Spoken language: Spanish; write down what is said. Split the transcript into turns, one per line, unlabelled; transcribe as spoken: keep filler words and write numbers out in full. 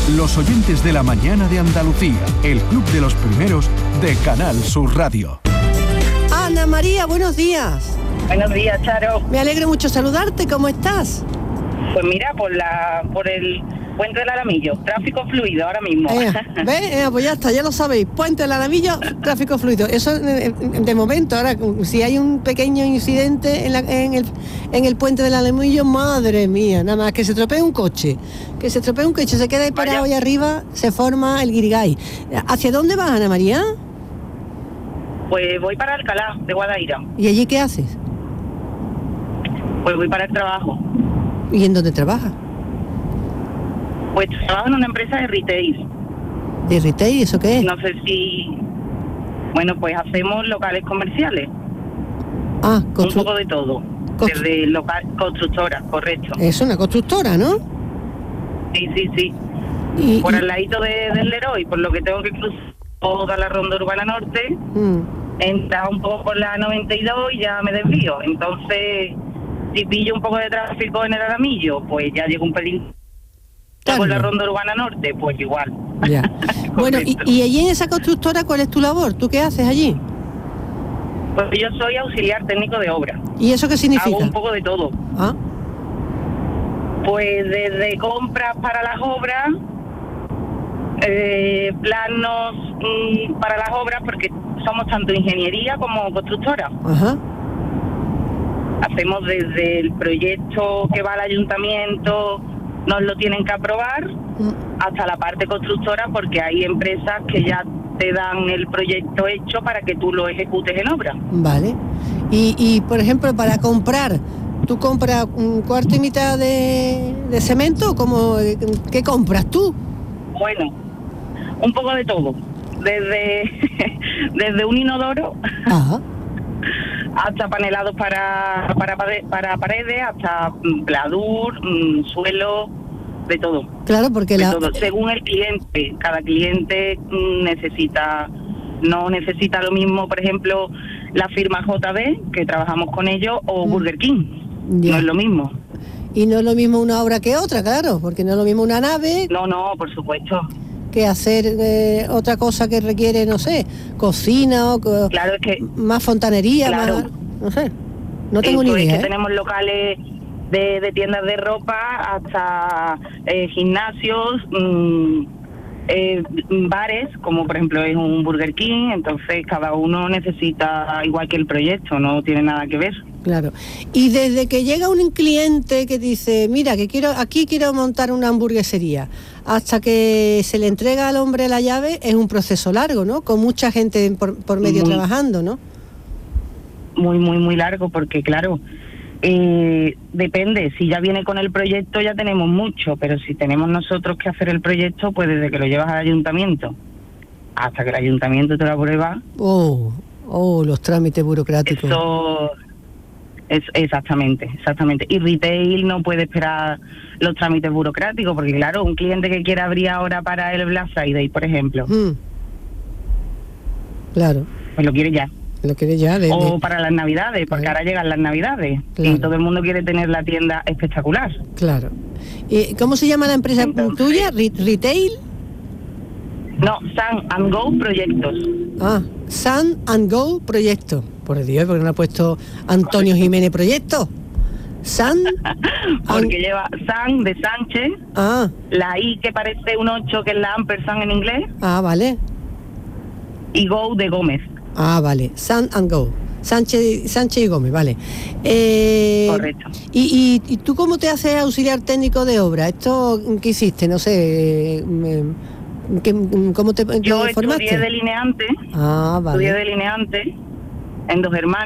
Los oyentes de la mañana de Andalucía, el club de los primeros de Canal Sur Radio.
Ana María, buenos días.
Buenos días, Charo.
Me alegro mucho saludarte, ¿cómo estás?
Pues mira, por la por el Puente del Alamillo, tráfico fluido ahora mismo.
Eh, ¿Ves? Eh, pues ya está, ya lo sabéis. Puente del Alamillo, tráfico fluido. Eso eh, de momento. Ahora, si hay un pequeño incidente en, la, en, el, en el Puente del Alamillo, madre mía, nada más que se estropee un coche, que se estropee un coche, se queda ahí parado ahí arriba, se forma el guirigay. ¿Hacia dónde vas, Ana María?
Pues voy para Alcalá, de Guadaira.
¿Y allí qué haces?
Pues voy para el trabajo.
¿Y en dónde trabajas?
Pues trabajo en una empresa de retail.
¿De retail? ¿Eso qué es?
No sé si... Bueno, pues hacemos locales comerciales.
Ah,
constru... Un poco de todo. Constru... Desde local... Constructora, correcto.
Es una constructora, ¿no?
Sí, sí, sí. Y, por y... el ladito de, del Leroy, por lo que tengo que cruzar toda la ronda urbana norte, mm. entra un poco por la noventa y dos y ya me desvío. Entonces, si pillo un poco de tráfico en el Alamillo, pues ya llego un pelín... Por la ronda urbana norte, pues igual.
Ya. Bueno, y, y allí en esa constructora, ¿cuál es tu labor? ¿Tú qué haces allí?
Pues yo soy auxiliar técnico de obra.
¿Y eso qué significa?
Hago un poco de todo.
¿Ah?
Pues desde compras para las obras, eh, planos mm, para las obras, porque somos tanto ingeniería como constructora.
Ajá.
Hacemos desde el proyecto que va al ayuntamiento, nos lo tienen que aprobar, hasta la parte constructora, porque hay empresas que ya te dan el proyecto hecho para que tú lo ejecutes en obra.
Vale. Y, y por ejemplo, para comprar, ¿tú compras un cuarto y mitad de, de cemento? ¿Cómo, ¿Qué compras tú?
Bueno, un poco de todo. Desde, desde un inodoro...
Ajá.
Hasta panelados para, para, para paredes, hasta pladur, mmm, suelo, de todo.
Claro, porque
de
la...
todo. Según el cliente, cada cliente mmm, necesita, no necesita lo mismo, por ejemplo, la firma J B, que trabajamos con ellos, o mm. Burger King, yeah. No es lo mismo.
Y no es lo mismo una obra que otra, claro, porque no es lo mismo una nave...
No, no, por supuesto.
Que hacer eh, otra cosa que requiere, no sé, cocina o co-
claro, es que,
más fontanería,
claro,
más, no sé, no tengo ni idea.
Es que
¿eh?
tenemos locales de, de tiendas de ropa hasta eh, gimnasios, mmm, eh, bares, como por ejemplo es un Burger King, entonces cada uno necesita igual que el proyecto, no tiene nada que ver.
Claro. Y desde que llega un cliente que dice, mira, que quiero aquí quiero montar una hamburguesería, hasta que se le entrega al hombre la llave, es un proceso largo, ¿no? Con mucha gente por, por medio muy, trabajando, ¿no?
Muy, muy, muy largo, porque claro, eh, depende, si ya viene con el proyecto ya tenemos mucho, pero si tenemos nosotros que hacer el proyecto, pues desde que lo llevas al ayuntamiento hasta que el ayuntamiento te lo aprueba.
Oh, oh, los trámites burocráticos.
Eso... Es, exactamente, exactamente. Y retail no puede esperar los trámites burocráticos, porque claro, un cliente que quiera abrir ahora para el Black Friday, por ejemplo,
mm. claro,
pues lo quiere ya.
Lo quiere ya. De,
o
de...
para las Navidades, porque claro. Ahora llegan las Navidades, claro. Y todo el mundo quiere tener la tienda espectacular.
Claro. ¿Y cómo se llama la empresa Entonces, tuya? ¿Retail?
No, Sun and Go Proyectos.
Ah, Sun and Go Proyectos. Por Dios, ¿por qué no ha puesto Antonio Jiménez Proyectos? Sun.
Porque and... lleva Sun de Sánchez.
Ah.
La I que parece un ocho, que es la ampersand en inglés.
Ah, vale.
Y Go de Gómez.
Ah, vale. Sun and Go. Sánchez, Sánchez y Gómez, vale. Eh,
Correcto.
Y, y, ¿Y tú cómo te haces auxiliar técnico de obra? ¿Esto qué hiciste? No sé... Eh, ¿Qué, ¿Cómo te, te
Yo
formaste?
estudié delineante.
Ah, vale.
Estudié delineante en Dos Hermanas.